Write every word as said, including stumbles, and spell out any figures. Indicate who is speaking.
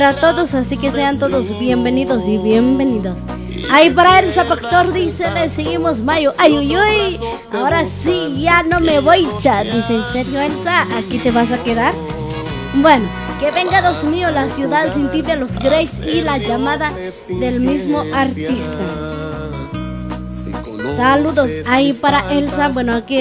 Speaker 1: Para todos, así que sean todos bienvenidos y bienvenidos. Ahí para Elsa Factor dice, le seguimos Mayo. Ay, uy, uy. Ahora sí, ya no me voy, chat. Dice, ¿en serio, Elsa? ¿Aquí te vas a quedar? Bueno, que venga Dios mío, la ciudad sin ti de los Grace y la llamada del mismo artista. Saludos ahí para Elsa. Bueno, aquí